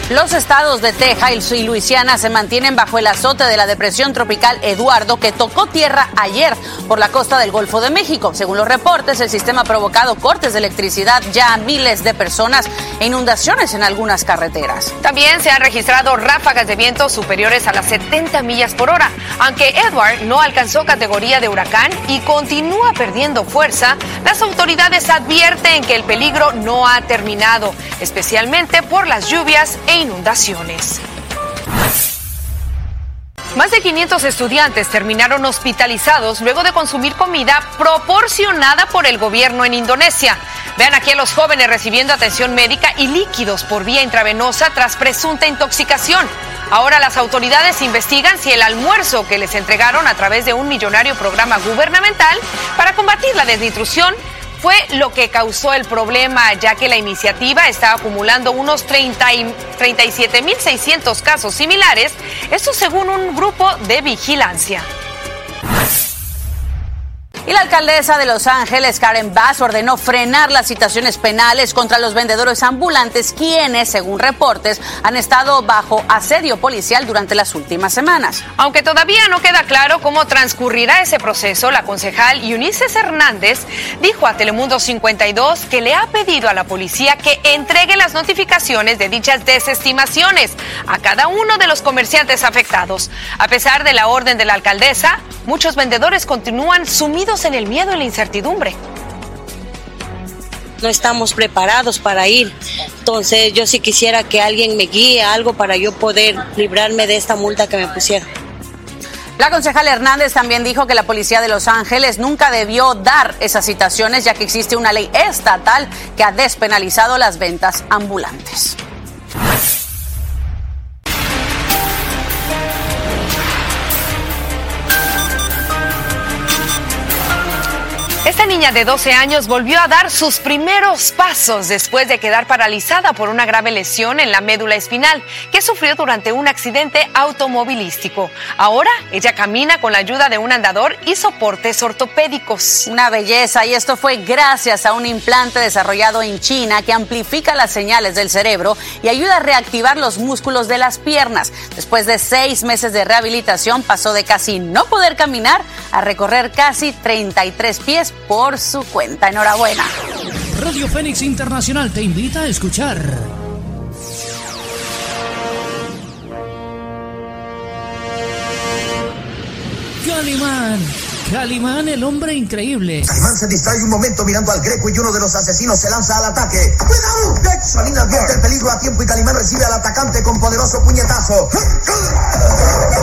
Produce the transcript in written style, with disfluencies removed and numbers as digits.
Los estados de Texas y Luisiana se mantienen bajo el azote de la depresión tropical Eduardo, que tocó tierra ayer por la costa del Golfo de México. Según los reportes, el sistema ha provocado cortes de electricidad ya a miles de personas e inundaciones en algunas carreteras. También se han registrado ráfagas de viento superiores a las 70 millas por hora. Aunque Edward no alcanzó categoría de huracán y continúa perdiendo fuerza, las autoridades advierten que el peligro no ha terminado, especialmente por las lluvias e inundaciones. Más de 500 estudiantes terminaron hospitalizados luego de consumir comida proporcionada por el gobierno en Indonesia. Vean aquí a los jóvenes recibiendo atención médica y líquidos por vía intravenosa tras presunta intoxicación. Ahora las autoridades investigan si el almuerzo que les entregaron a través de un millonario programa gubernamental para combatir la desnutrición fue lo que causó el problema, ya que la iniciativa está acumulando unos 37.600 casos similares, esto según un grupo de vigilancia. Y la alcaldesa de Los Ángeles, Karen Bass, ordenó frenar las citaciones penales contra los vendedores ambulantes, quienes, según reportes, han estado bajo asedio policial durante las últimas semanas. Aunque todavía no queda claro cómo transcurrirá ese proceso, la concejal Eunices Hernández dijo a Telemundo 52 que le ha pedido a la policía que entregue las notificaciones de dichas desestimaciones a cada uno de los comerciantes afectados. A pesar de la orden de la alcaldesa, muchos vendedores continúan sumidos en el miedo y la incertidumbre. No estamos preparados para ir, entonces yo sí quisiera que alguien me guíe algo para yo poder librarme de esta multa que me pusieron. La concejal Hernández también dijo que la policía de Los Ángeles nunca debió dar esas citaciones, ya que existe una ley estatal que ha despenalizado las ventas ambulantes. Esta niña de 12 años volvió a dar sus primeros pasos después de quedar paralizada por una grave lesión en la médula espinal que sufrió durante un accidente automovilístico. Ahora ella camina con la ayuda de un andador y soportes ortopédicos. Una belleza, y esto fue gracias a un implante desarrollado en China que amplifica las señales del cerebro y ayuda a reactivar los músculos de las piernas. Después de 6 meses de rehabilitación, pasó de casi no poder caminar a recorrer casi 33 pies por su cuenta. Enhorabuena. Radio Fénix Internacional te invita a escuchar Calimán, el hombre increíble. Calimán se distrae un momento mirando al Greco y uno de los asesinos se lanza al ataque. ¡Cuidado! Salina advierte el peligro a tiempo y Calimán recibe al atacante con poderoso puñetazo.